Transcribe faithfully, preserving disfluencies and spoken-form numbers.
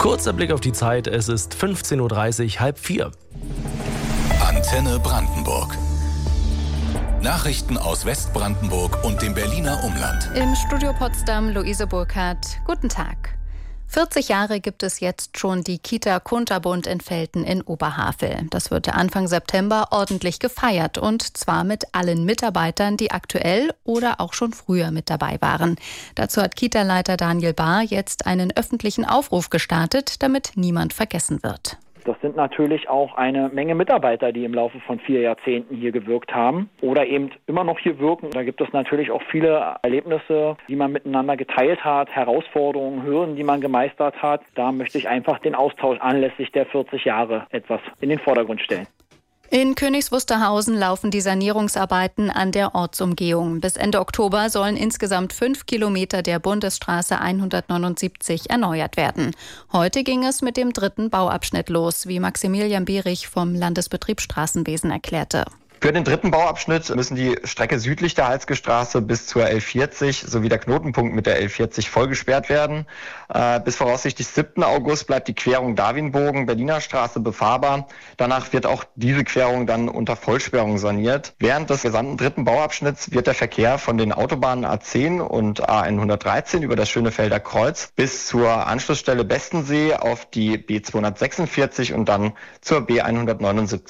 Kurzer Blick auf die Zeit, es ist fünfzehn Uhr dreißig, halb vier. Antenne Brandenburg. Nachrichten aus Westbrandenburg und dem Berliner Umland. Im Studio Potsdam Luise Burkhardt. Guten Tag. vierzig Jahre gibt es jetzt schon die Kita Kunterbund in Velten in Oberhavel. Das wird Anfang September ordentlich gefeiert und zwar mit allen Mitarbeitern, die aktuell oder auch schon früher mit dabei waren. Dazu hat Kita-Leiter Daniel Bahr jetzt einen öffentlichen Aufruf gestartet, damit niemand vergessen wird. Das sind natürlich auch eine Menge Mitarbeiter, die im Laufe von vier Jahrzehnten hier gewirkt haben oder eben immer noch hier wirken. Da gibt es natürlich auch viele Erlebnisse, die man miteinander geteilt hat, Herausforderungen, Hürden, die man gemeistert hat. Da möchte ich einfach den Austausch anlässlich der vierzig Jahre etwas in den Vordergrund stellen. In Königs Wusterhausen laufen die Sanierungsarbeiten an der Ortsumgehung. Bis Ende Oktober sollen insgesamt fünf Kilometer der Bundesstraße hundertneunundsiebzig erneuert werden. Heute ging es mit dem dritten Bauabschnitt los, wie Maximilian Behrig vom Landesbetrieb Straßenwesen erklärte. Für den dritten Bauabschnitt müssen die Strecke südlich der Halske Straße bis zur L vierzig sowie der Knotenpunkt mit der L vierzig voll gesperrt werden. Äh, bis voraussichtlich siebten August bleibt die Querung Darwinbogen, Berliner Straße befahrbar. Danach wird auch diese Querung dann unter Vollsperrung saniert. Während des gesamten dritten Bauabschnitts wird der Verkehr von den Autobahnen A zehn und A hundertdreizehn über das Schönefelder Kreuz bis zur Anschlussstelle Bestensee auf die B zweihundertsechsundvierzig und dann zur B hundertneunundsiebzig